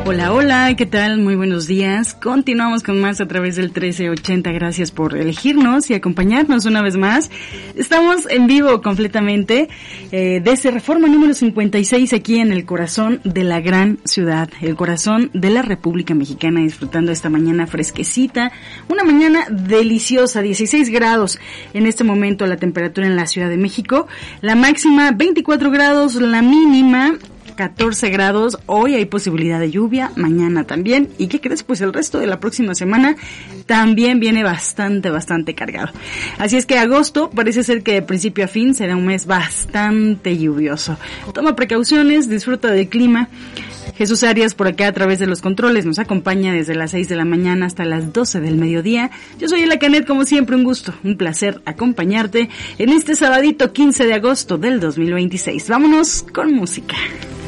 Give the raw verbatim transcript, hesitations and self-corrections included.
Hola, hola, ¿qué tal? Muy buenos días. Continuamos con más a través del trece ochenta. Gracias por elegirnos y acompañarnos una vez más. Estamos en vivo completamente eh, desde Reforma número cincuenta y seis, aquí en el corazón de la gran ciudad, el corazón de la República Mexicana, disfrutando esta mañana fresquecita, una mañana deliciosa, dieciséis grados en este momento la temperatura en la Ciudad de México, la máxima veinticuatro grados, la mínima catorce grados. Hoy hay posibilidad de lluvia, mañana también. ¿Y qué crees? Pues el resto de la próxima semana también viene bastante, bastante cargado. Así es que agosto parece ser que de principio a fin será un mes bastante lluvioso. Toma precauciones, disfruta del clima. Jesús Arias por acá a través de los controles nos acompaña desde las seis de la mañana hasta las doce del mediodía. Yo soy Ela Canet, como siempre un gusto, un placer acompañarte en este sabadito quince de agosto del dos mil veintiséis. Vámonos con música.